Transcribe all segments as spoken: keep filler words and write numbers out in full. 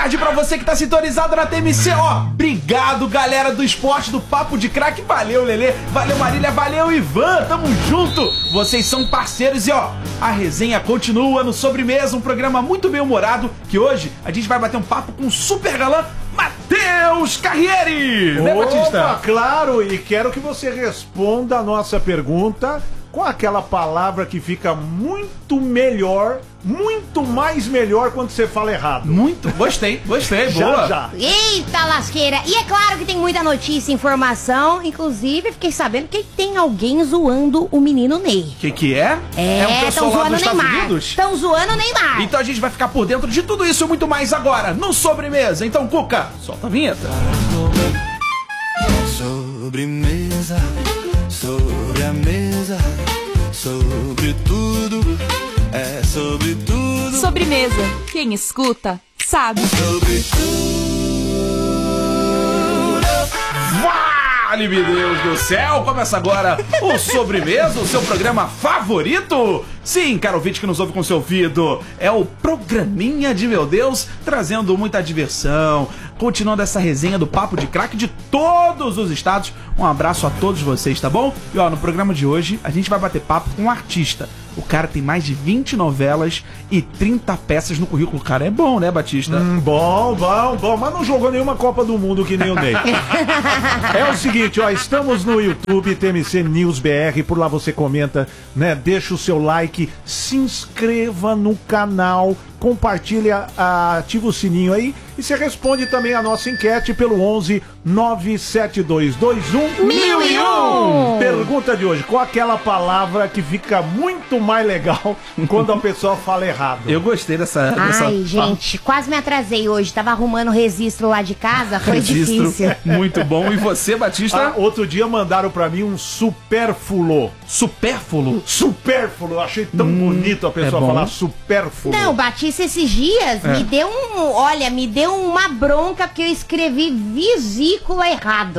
tarde pra você que tá sintonizado na T M C, ó. Obrigado, galera do esporte do Papo de Craque. Valeu, Lelê. Valeu, Marília. Valeu, Ivan. Tamo junto. Vocês são parceiros e, ó, a resenha continua no Sobremesa, um programa muito bem humorado, que hoje a gente vai bater um papo com o super galã Matheus Carriere. Né, Batista? Claro, e quero que você responda a nossa pergunta com aquela palavra que fica muito melhor, muito mais melhor quando você fala errado. Muito, gostei, gostei, já, boa. Já. Eita lasqueira! E é claro que tem muita notícia e informação, inclusive fiquei sabendo que tem alguém zoando o menino Ney. Que que é? É, é um pessoal tão lá zoando dos o Estados Neymar. Unidos? Estão zoando o Neymar. Então a gente vai ficar por dentro de tudo isso e muito mais agora, no Sobremesa. Então, Cuca, solta a vinheta. Sobremesa, sobre a mesa, sobre tudo, é sobre tudo. Sobremesa, quem escuta, sabe. Sobre tudo. Vale, meu Deus do céu! Começa agora o Sobremesa, o seu programa favorito? Sim, caro ouvinte que nos ouve com seu ouvido, é o programinha de meu Deus, trazendo muita diversão, continuando essa resenha do Papo de Craque de todos os estados. Um abraço a todos vocês, tá bom? E ó, no programa de hoje, a gente vai bater papo com um artista. O cara tem mais de vinte novelas e trinta peças no currículo. O cara é bom, né, Batista? Hum, bom, bom, bom. Mas não jogou nenhuma Copa do Mundo que nem o Ney. É o seguinte, ó, estamos no YouTube, T M C News B R. Por lá você comenta, né? Deixa o seu like, se inscreva no canal, compartilha, ativa o sininho aí. E você responde também a nossa enquete pelo onze nove sete dois dois um mil e um. Pergunta de hoje: qual aquela palavra que fica muito mais legal quando a pessoa fala errado? Eu gostei dessa... dessa... Ai, gente, quase me atrasei hoje. Tava arrumando registro lá de casa, foi Registro difícil. muito bom. E você, Batista? Ah, outro dia mandaram pra mim um supérfluo. Supérfluo? Supérfluo. Achei tão hum, bonito a pessoa é falar supérfluo. Não, Batista, esses dias É. me deu um... Olha, me deu uma bronca porque eu escrevi vesícula errado.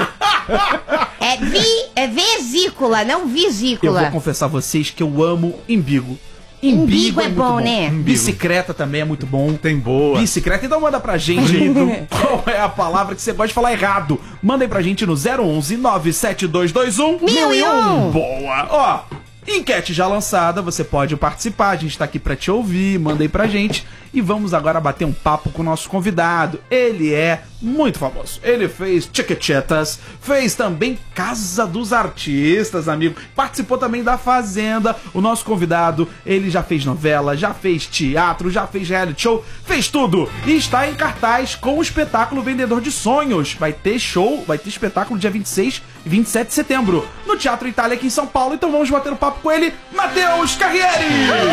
é, vi, é vesícula, não Eu vesícula. vou confessar a vocês que eu amo imbigo. Imbigo é muito bom, né? Imbigo. Bicicleta também é muito bom. Tem boa. Bicicleta, então manda pra gente qual é a palavra que você gosta de falar errado. Manda aí pra gente no zero onze nove sete dois dois um Mil e um. Boa! Ó, enquete já lançada, você pode participar, a gente tá aqui pra te ouvir, manda aí pra gente. E vamos agora bater um papo com o nosso convidado. Ele é muito famoso. Ele fez Chiquititas, fez também Casa dos Artistas, amigo. Participou também da Fazenda. O nosso convidado, ele já fez novela, já fez teatro, já fez reality show, fez tudo. E está em cartaz com o espetáculo Vendedor de Sonhos. Vai ter show, vai ter espetáculo dia vinte e seis e vinte e sete de setembro no Teatro Itália aqui em São Paulo. Então vamos bater um papo com ele, Matheus Carriere!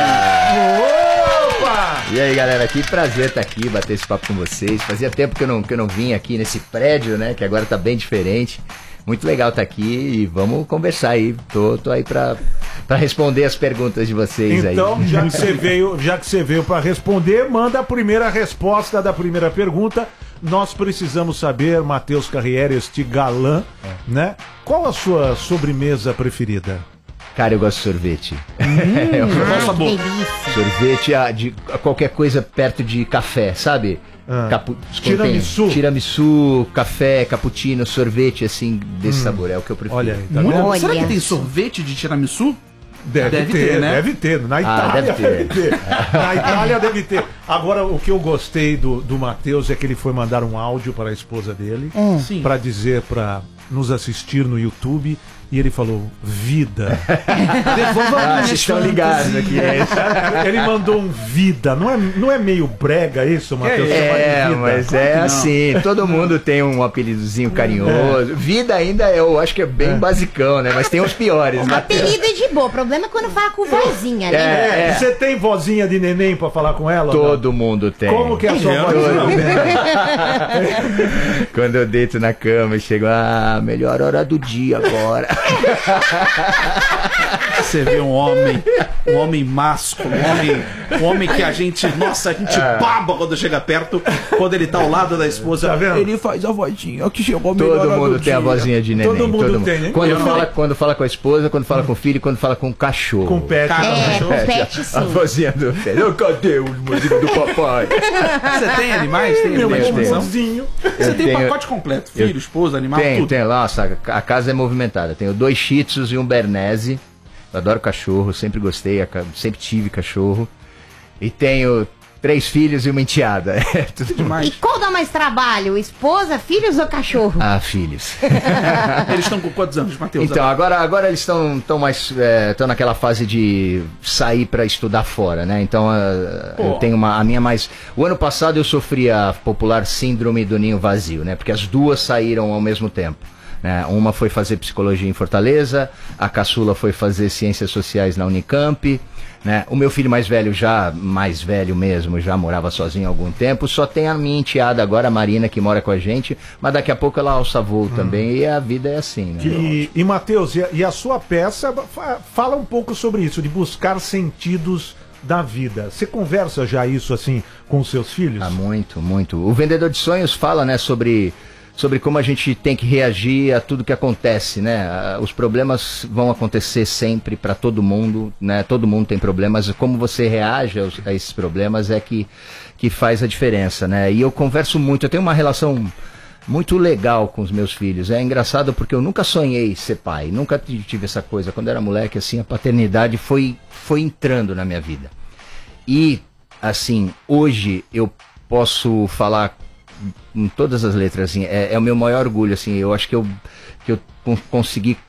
Opa! E aí, galera, que prazer estar aqui, bater esse papo com vocês. Fazia tempo que eu não, que eu não vim aqui nesse prédio, né, que agora tá bem diferente. Muito legal estar aqui e vamos conversar aí. Tô, tô aí pra, pra responder as perguntas de vocês aí. Então, já que você veio, já que você veio pra responder, manda a primeira resposta da primeira pergunta. Nós precisamos saber, Matheus Carriere, este galã, é. né? Qual a sua sobremesa preferida? Cara, eu gosto de sorvete. Hum, eu ai, gosto que delícia. Sorvete, ah, de qualquer coisa perto de café, sabe? Ah. Capu... Tiramisu. Tiramisu, café, cappuccino, sorvete, assim, desse hum. sabor. É o que eu prefiro. Olha aí, tá Muito... Olha. Será que tem sorvete de tiramisu? Deve, deve ter, ter, né? Deve ter. Na Itália ah, deve ter. deve ter. Na Itália deve ter. Agora, o que eu gostei do, do Matheus é que ele foi mandar um áudio para a esposa dele hum. para dizer para nos assistir no YouTube. E ele falou, vida. Ah, vocês estão ligados aqui. É ele mandou um vida. Não é, não é meio brega isso, Matheus? É, é mas claro é assim. Todo mundo tem um apelidozinho carinhoso. É. Vida ainda eu acho que é bem é. basicão, né? Mas tem os piores. O apelido é de boa. O problema é quando fala com vozinha, né? É, é. Você tem vozinha de neném pra falar com ela? Todo mundo tem. Como que é a sua vozinha? Quando eu deito na cama e chego, ah, melhor hora do dia agora. você vê um homem, um homem másculo, um homem, um homem que a gente, nossa, a gente baba quando chega perto, quando ele tá ao lado da esposa. Tá vendo? Ele faz a vozinha que chegou melhor Todo mundo do tem a dia. vozinha de neném. Todo mundo tem, hein? Quando Eu fala, não. quando fala com a esposa, quando fala com o filho, quando fala com o cachorro. Com pet. Cara, É, com É, pet A sim. vozinha do filho. Cadê o músico do papai? Você tem animais? Tem Meu animais de estimação? irmãozinho. Você Eu tem o tenho- pacote completo, filho, esposa, animal, Tem, tudo. tem. Nossa, a casa é movimentada. Tenho dois shih tzus e um bernese. Eu adoro cachorro, sempre gostei, a ca- sempre tive cachorro. E tenho três filhos e uma enteada. É tudo E Demais. qual dá mais trabalho? Esposa, filhos ou cachorro? Ah, filhos. Eles estão com quantos anos, Matheus? Então, agora, agora eles estão tão mais. Estão naquela fase de sair para estudar fora, né? Então, ah, eu tenho uma. A minha mais. O ano passado eu sofri a popular síndrome do ninho vazio, né? Porque as duas saíram ao mesmo tempo. Né? Uma foi fazer psicologia em Fortaleza, a caçula foi fazer ciências sociais na Unicamp. Né? O meu filho mais velho, já mais velho mesmo, já morava sozinho há algum tempo. Só tem a minha enteada agora, a Marina, que mora com a gente. Mas daqui a pouco ela alça voo também. E a vida é assim, né? E, e Matheus, e, a- e a sua peça fa- fala um pouco sobre isso, de buscar sentidos da vida. Você conversa já isso assim com os seus filhos? Ah, muito, muito. O Vendedor de Sonhos fala, né, sobre, sobre como a gente tem que reagir a tudo que acontece, né? Ah, Os problemas vão acontecer sempre para todo mundo, né? Todo mundo tem problemas. Como você reage aos- a esses problemas é que, que faz a diferença, né? E eu converso muito, eu tenho uma relação muito legal com os meus filhos. É engraçado porque eu nunca sonhei ser pai, nunca t- tive essa coisa. Quando era moleque, assim, a paternidade foi, foi entrando na minha vida. E, assim, hoje eu posso falar em todas as letras, assim, é, é o meu maior orgulho, assim, eu acho que eu, que eu con- consegui